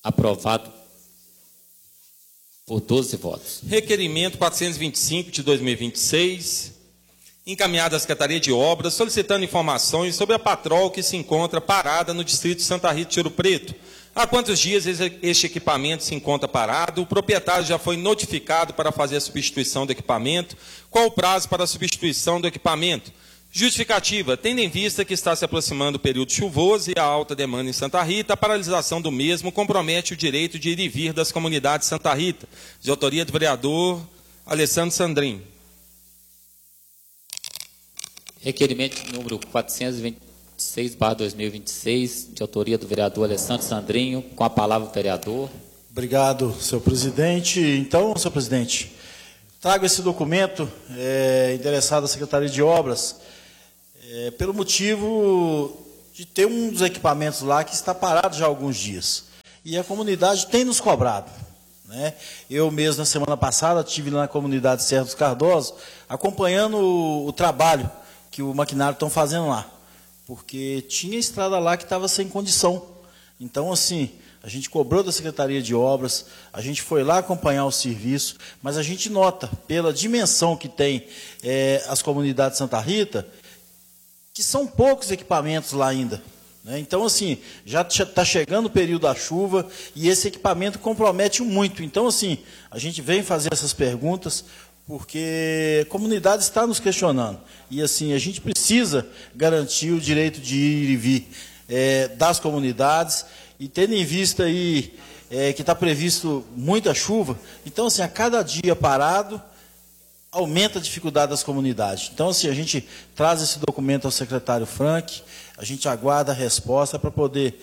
Aprovado por 12 votos. Requerimento 425 de 2026, encaminhado à Secretaria de Obras, solicitando informações sobre a patrol que se encontra parada no distrito de Santa Rita de Ouro Preto. Há quantos dias este equipamento se encontra parado? O proprietário já foi notificado para fazer a substituição do equipamento? Qual o prazo para a substituição do equipamento? Justificativa: tendo em vista que está se aproximando o período chuvoso e a alta demanda em Santa Rita, a paralisação do mesmo compromete o direito de ir e vir das comunidades de Santa Rita. De autoria do vereador Alessandro Sandrin. Requerimento número 426/2026, de autoria do vereador Alessandro Sandrinho. Com a palavra o vereador. Obrigado, senhor presidente. Então, senhor presidente, trago esse documento endereçado à Secretaria de Obras, pelo motivo de ter um dos equipamentos lá que está parado já há alguns dias. E a comunidade tem nos cobrado, né? Eu mesmo, na semana passada, estive lá na comunidade Serra dos Cardosos, acompanhando o trabalho que o maquinário estão fazendo lá, porque tinha estrada lá que estava sem condição. Então, assim, a gente cobrou da Secretaria de Obras, a gente foi lá acompanhar o serviço, mas a gente nota, pela dimensão que tem as comunidades de Santa Rita, que são poucos equipamentos lá ainda, né? Então, assim, já está chegando o período da chuva e esse equipamento compromete muito. Então, assim, a gente vem fazer essas perguntas porque a comunidade está nos questionando. E, assim, a gente precisa garantir o direito de ir e vir das comunidades. E tendo em vista aí que está previsto muita chuva, então, assim, a cada dia parado, aumenta a dificuldade das comunidades. Então, assim, a gente traz esse documento ao secretário Frank, a gente aguarda a resposta para poder...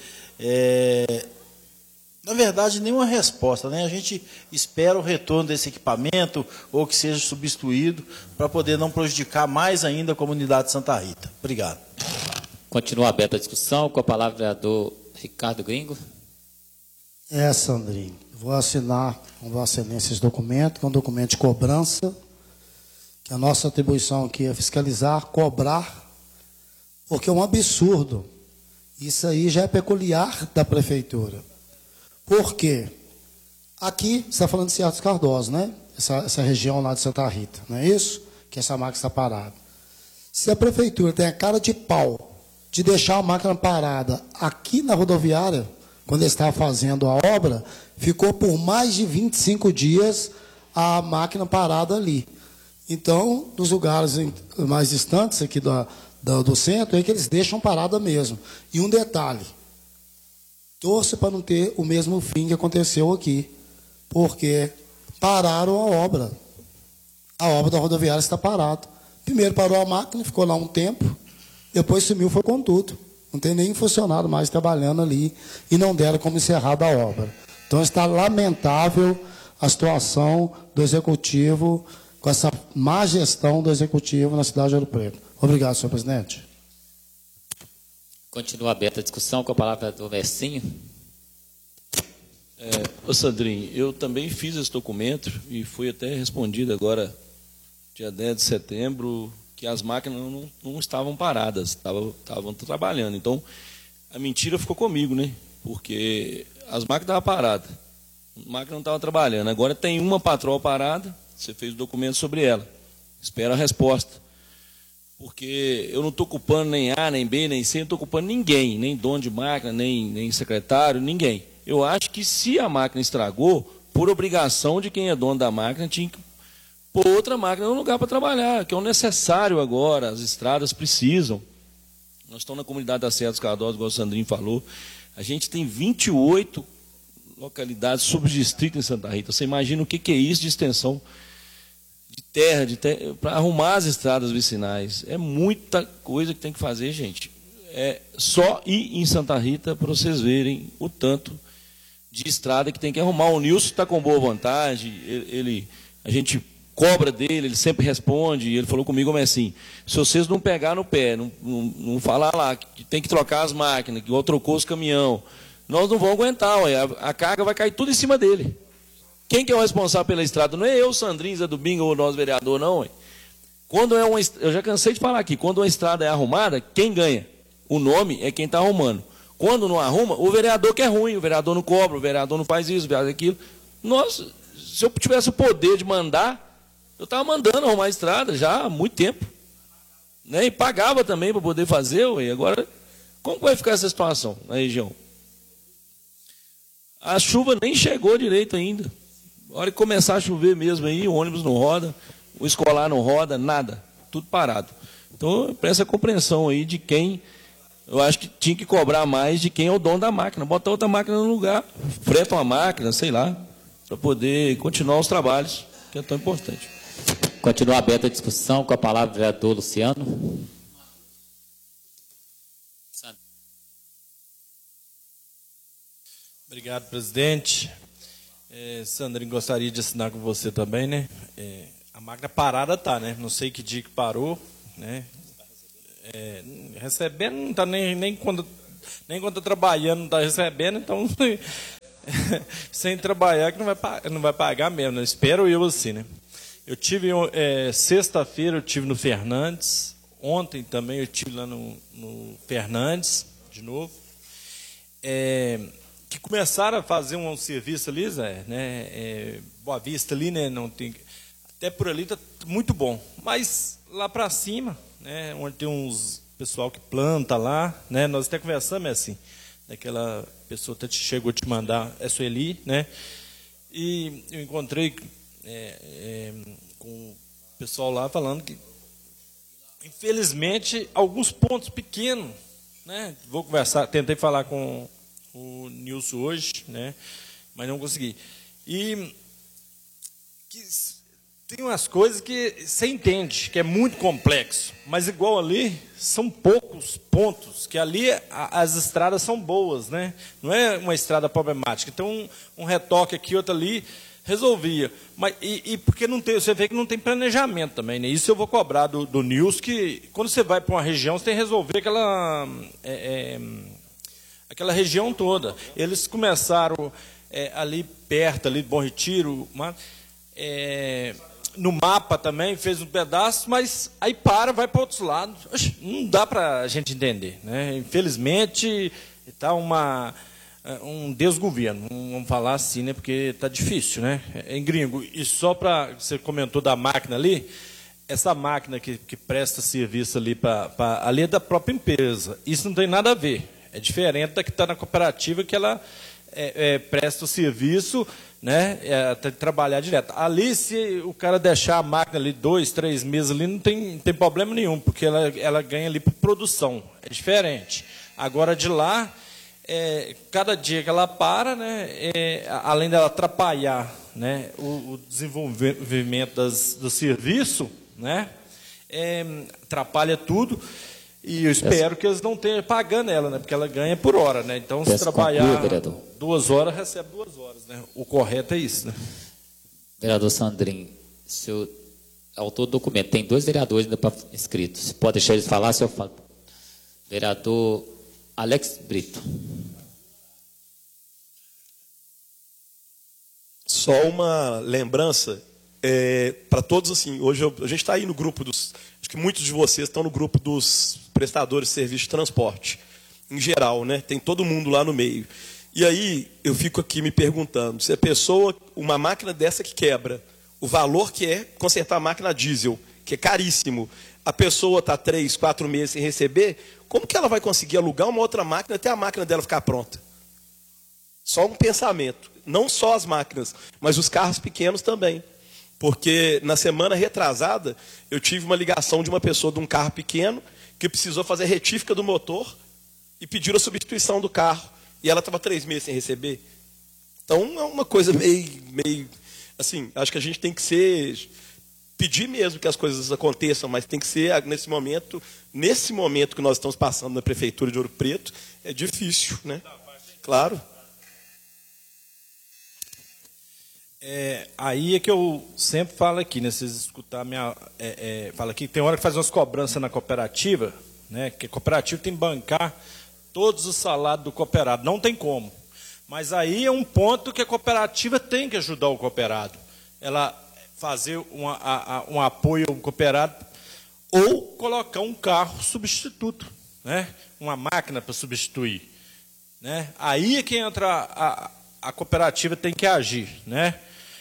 na verdade, nenhuma resposta, né? A gente espera o retorno desse equipamento ou que seja substituído para poder não prejudicar mais ainda a comunidade de Santa Rita. Obrigado. Continua aberta a discussão. Com a palavra o vereador Ricardo Gringo. Sandrinho, vou assinar com Vossa Excelência esse documento, que é um documento de cobrança, que a nossa atribuição aqui é fiscalizar, cobrar, porque é um absurdo. Isso aí já é peculiar da prefeitura. Por quê? Aqui, você está falando de Serra dos Cardosos, né? Essa região lá de Santa Rita, não é isso? Que essa máquina está parada. Se a prefeitura tem a cara de pau de deixar a máquina parada aqui na rodoviária, quando ele estava fazendo a obra, ficou por mais de 25 dias a máquina parada ali. Então, nos lugares mais distantes aqui do centro, é que eles deixam parada mesmo. E um detalhe, torça para não ter o mesmo fim que aconteceu aqui, porque pararam a obra. A obra da rodoviária está parada. Primeiro parou a máquina, ficou lá um tempo, depois sumiu, foi com tudo. Não tem nem funcionário mais trabalhando ali e não deram como encerrar a obra. Então está lamentável a situação do Executivo, com essa má gestão do Executivo na cidade de Ouro Preto. Obrigado, senhor presidente. Continua aberta a discussão. Com a palavra do Mercinho. Ô Sandrinho, eu também fiz esse documento e fui até respondido agora, dia 10 de setembro, que as máquinas não estavam paradas, estavam trabalhando. Então, a mentira ficou comigo, né? Porque as máquinas estavam paradas, a máquina não estava trabalhando. Agora tem uma patroa parada, você fez o documento sobre ela. Espera a resposta. Porque eu não estou culpando nem A, nem B, nem C, não estou culpando ninguém, nem dono de máquina, nem secretário, ninguém. Eu acho que se a máquina estragou, por obrigação de quem é dono da máquina, tinha que pôr outra máquina no lugar para trabalhar, que é o necessário agora, as estradas precisam. Nós estamos na comunidade da Serra dos Cardosos, igual o Sandrinho falou, a gente tem 28 localidades subdistritas em Santa Rita. Você imagina o que é isso de extensão de terra para arrumar as estradas vicinais. É muita coisa que tem que fazer, gente. É só ir em Santa Rita para vocês verem o tanto de estrada que tem que arrumar. O Nilson está com boa vontade, a gente cobra dele, ele sempre responde, e ele falou comigo, mas assim, se vocês não pegar no pé, não falar lá que tem que trocar as máquinas, que igual trocou os caminhão, nós não vamos aguentar, ué, a carga vai cair tudo em cima dele. Quem que é o responsável pela estrada? Não é eu, Sandrinho, Zé do Bingo ou o nosso vereador, não, ué. Quando é eu já cansei de falar aqui, quando uma estrada é arrumada, quem ganha? O nome é quem está arrumando. Quando não arruma, o vereador que é ruim, o vereador não cobra, o vereador não faz isso, o vereador aquilo. Nós, se eu tivesse o poder de mandar, eu estava mandando arrumar a estrada já há muito tempo. Né? E pagava também para poder fazer. E agora, como vai ficar essa situação na região? A chuva nem chegou direito ainda. A hora que começar a chover mesmo aí, o ônibus não roda, o escolar não roda, nada. Tudo parado. Então, para essa compreensão aí de quem, eu acho que tinha que cobrar mais de quem é o dono da máquina. Botar outra máquina no lugar, freta uma máquina, sei lá, para poder continuar os trabalhos, que é tão importante. Continua aberta a discussão com a palavra o vereador Luciano. Obrigado, presidente. Sandrinho, gostaria de assinar com você também, né? A máquina parada tá, né? Não sei que dia que parou, né? Recebendo não está nem quando está trabalhando não está recebendo, então sem trabalhar que não vai pagar mesmo, né? Espero eu assim, né? Eu tive sexta-feira eu tive no Fernandes, ontem também eu tive lá no Fernandes de novo, que começaram a fazer um serviço ali, Zé, né? Boa Vista ali, né? Não tem, até por ali está muito bom, mas lá para cima, né, onde tem uns pessoal que planta lá, né, nós até conversamos assim, aquela pessoa até chegou a te mandar, é Sueli, né, e eu encontrei com o pessoal lá falando que, infelizmente, alguns pontos pequenos, né, vou conversar, tentei falar com o Nilson hoje, né, mas não consegui, e que tem umas coisas que você entende, que é muito complexo, mas igual ali, são poucos pontos, que ali as estradas são boas, né? Não é uma estrada problemática. Então, um retoque aqui, outro ali, resolvia. Mas, porque não tem, você vê que não tem planejamento também, né? Isso eu vou cobrar do Nils, que quando você vai para uma região, você tem que resolver aquela região toda. Eles começaram ali perto, ali de Bom Retiro, no mapa também, fez um pedaço, mas aí vai para outros lados. Não dá para a gente entender, né? Infelizmente, está um desgoverno, vamos falar assim, né? Porque está difícil, né? Em gringo, e só para, você comentou da máquina ali, essa máquina que presta serviço ali, ali é da própria empresa. Isso não tem nada a ver. É diferente da que está na cooperativa, que ela presta o serviço, né, até trabalhar direto. Ali, se o cara deixar a máquina ali 2, 3 meses ali, não tem problema nenhum, porque ela ganha ali por produção. É diferente. Agora, de lá, cada dia que ela para, né, além dela atrapalhar, né, o desenvolvimento do serviço, né, atrapalha tudo. E eu espero que eles não tenham pagando ela, né? Porque ela ganha por hora, né? Então, se trabalhar 2 horas, recebe 2 horas, né? O correto é isso, né? Vereador Sandrinho, o autor do documento, tem 2 vereadores ainda inscritos. Se pode deixar eles falar, se eu falo. Vereador Alex Brito. Só uma lembrança para todos, assim, hoje a gente está aí no grupo acho que muitos de vocês estão no grupo dos prestadores de serviço de transporte, em geral, né? Tem todo mundo lá no meio. E aí eu fico aqui me perguntando, se a pessoa, uma máquina dessa que quebra, o valor que é consertar a máquina diesel, que é caríssimo, a pessoa está 3, 4 meses sem receber, como que ela vai conseguir alugar uma outra máquina até a máquina dela ficar pronta? Só um pensamento. Não só as máquinas, mas os carros pequenos também. Porque na semana retrasada, eu tive uma ligação de uma pessoa de um carro pequeno que precisou fazer retífica do motor e pediram a substituição do carro. E ela estava 3 meses sem receber. Então, é uma coisa meio... Assim, acho que a gente tem que pedir mesmo que as coisas aconteçam, mas tem que ser nesse momento que nós estamos passando na Prefeitura de Ouro Preto, é difícil, né? Claro. Aí é que eu sempre falo aqui, né? Vocês escutar fala aqui, tem hora que faz umas cobranças na cooperativa, né? Que a cooperativa tem que bancar todos os salários do cooperado, não tem como. Mas aí é um ponto que a cooperativa tem que ajudar o cooperado. Ela fazer um apoio ao cooperado ou colocar um carro substituto, né? Uma máquina para substituir. né? Aí é que entra a cooperativa tem que agir, né?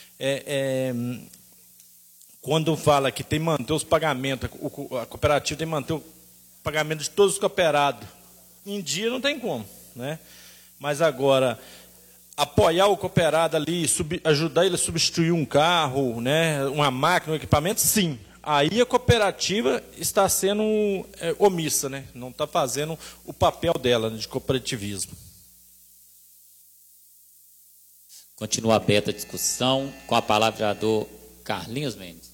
Quando fala que tem que manter os pagamentos, a cooperativa tem que manter o pagamento de todos os cooperados em dia, não tem como, né? Mas agora, apoiar o cooperado ali, ajudar ele a substituir um carro, né, uma máquina, um equipamento, sim. Aí a cooperativa está sendo omissa, né? Não está fazendo o papel dela, né, de cooperativismo. Continua aberta a discussão. Com a palavra, vereador Carlinhos Mendes.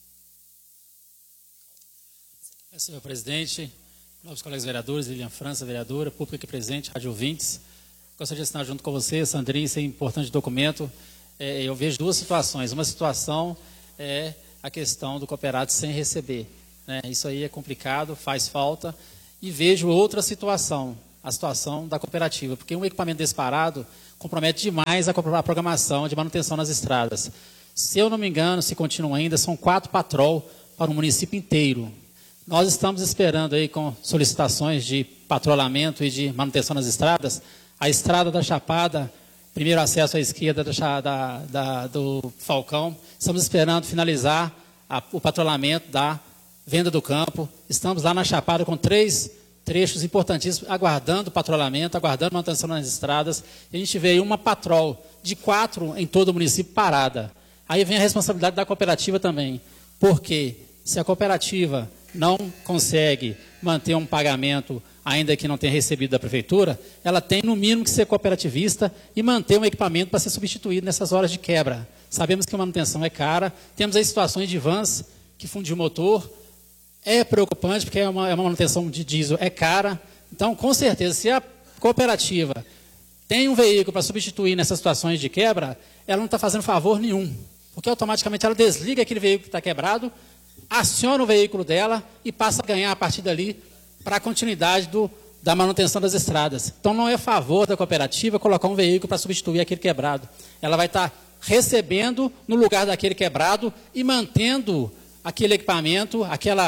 Senhor presidente, novos colegas vereadores, Lilian França, vereadora, público aqui presente, rádio ouvintes. Gostaria de assinar junto com você, Sandrinho, esse importante documento. Eu vejo duas situações. Uma situação é a questão do cooperado sem receber, né? Isso aí é complicado, faz falta. E vejo outra situação, a situação da cooperativa, porque um equipamento desse parado compromete demais a programação de manutenção nas estradas. Se eu não me engano, se continua ainda, são 4 patrol para o município inteiro. Nós estamos esperando aí com solicitações de patrulhamento e de manutenção nas estradas, a estrada da Chapada, primeiro acesso à esquerda do Falcão. Estamos esperando finalizar o patrulhamento da venda do campo. Estamos lá na Chapada com 3 trechos importantíssimos, aguardando patrulhamento, aguardando manutenção nas estradas. E a gente vê aí uma patrol de 4 em todo o município parada. Aí vem a responsabilidade da cooperativa também, porque se a cooperativa não consegue manter um pagamento, ainda que não tenha recebido da prefeitura, ela tem no mínimo que ser cooperativista e manter um equipamento para ser substituído nessas horas de quebra. Sabemos que a manutenção é cara, temos aí situações de vans que fundiu o motor, é preocupante porque é uma manutenção de diesel, é cara. Então, com certeza, se a cooperativa tem um veículo para substituir nessas situações de quebra, ela não está fazendo favor nenhum, porque automaticamente ela desliga aquele veículo que está quebrado, aciona o veículo dela e passa a ganhar a partir dali para a continuidade da manutenção das estradas. Então, não é a favor da cooperativa colocar um veículo para substituir aquele quebrado. Ela vai estar recebendo no lugar daquele quebrado e mantendo aquele equipamento,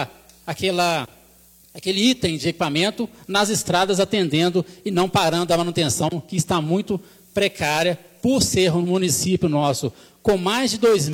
aquele item de equipamento nas estradas, atendendo e não parando a manutenção, que está muito precária, por ser um município nosso com mais de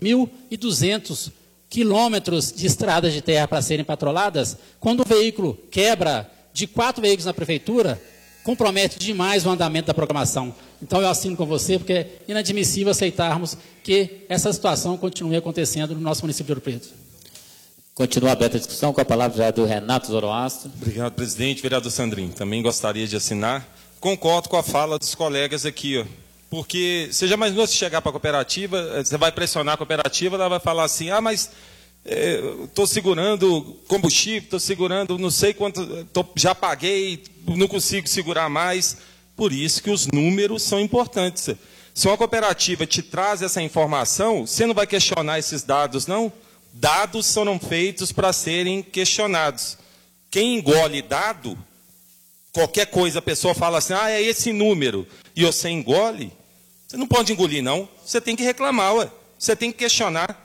2.200 quilômetros de estradas de terra para serem patroladas. Quando o veículo quebra de 4 veículos na prefeitura, compromete demais o andamento da programação. Então eu assino com você, porque é inadmissível aceitarmos que essa situação continue acontecendo no nosso município de Ouro Preto. Continua aberta a discussão. Com a palavra, o vereador Renato Zoroastro. Obrigado, presidente. Vereador Sandrinho, também gostaria de assinar. Concordo com a fala dos colegas aqui, ó. Porque você já imaginou se chegar para a cooperativa, você vai pressionar a cooperativa, ela vai falar assim, mas estou segurando combustível, estou segurando não sei quanto, já paguei, não consigo segurar mais. Por isso que os números são importantes. Se uma cooperativa te traz essa informação, você não vai questionar esses dados, não? Dados foram feitos para serem questionados. Quem engole dado, qualquer coisa a pessoa fala assim, é esse número, e você engole, você não pode engolir, não. Você tem que reclamar, ué. Você tem que questionar.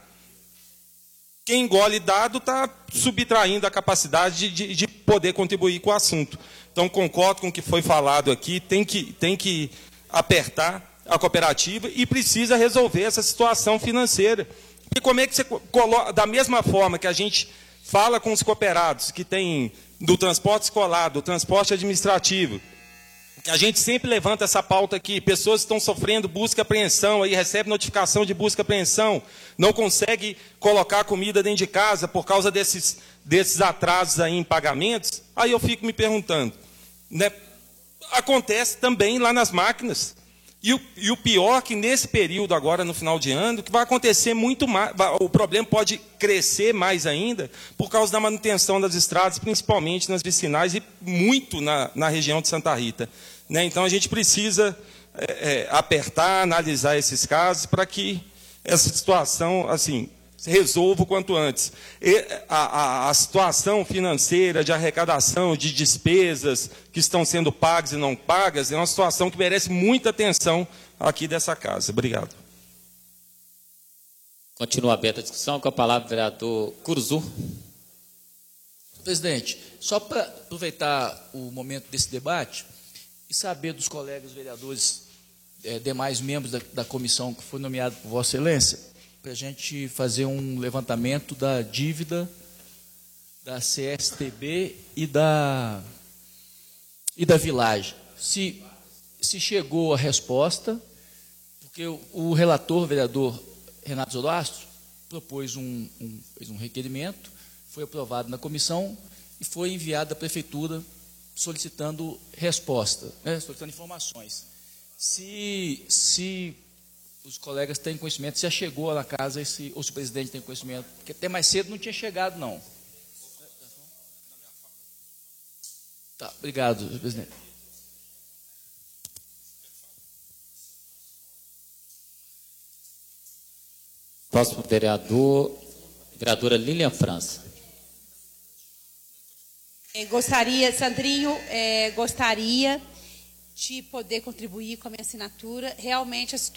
Quem engole dado está subtraindo a capacidade de poder contribuir com o assunto. Então, concordo com o que foi falado aqui, tem que apertar a cooperativa e precisa resolver essa situação financeira. E como é que você coloca, da mesma forma que a gente fala com os cooperados que tem do transporte escolar, do transporte administrativo, a gente sempre levanta essa pauta aqui, pessoas estão sofrendo busca e apreensão, aí recebe notificação de busca e apreensão, não consegue colocar comida dentro de casa por causa desses atrasos aí em pagamentos, aí eu fico me perguntando, né, acontece também lá nas máquinas. E o pior é que nesse período agora, no final de ano, que vai acontecer muito mais, o problema pode crescer mais ainda por causa da manutenção das estradas, principalmente nas vicinais e muito na região de Santa Rita. Né? Então a gente precisa apertar, analisar esses casos para que essa situação assim, se resolva o quanto antes. A situação financeira de arrecadação, de despesas que estão sendo pagas e não pagas, é uma situação que merece muita atenção aqui dessa casa. Obrigado. Continua aberta a discussão. Com a palavra, o vereador Curuzu. Presidente, só para aproveitar o momento desse debate, e saber dos colegas vereadores, demais membros da comissão que foi nomeado por Vossa Excelência, para a gente fazer um levantamento da dívida da CSTB e da Vilage. Se chegou a resposta, porque o relator, o vereador Renato Zoroastro, propôs fez um requerimento, foi aprovado na comissão e foi enviado à prefeitura solicitando resposta, solicitando informações. Se os colegas têm conhecimento, se já chegou na casa, ou se o presidente tem conhecimento, porque até mais cedo não tinha chegado, não. Tá, obrigado, presidente. Próximo vereadora Lilian França. Sandrinho, gostaria de poder contribuir com a minha assinatura. Realmente, a situação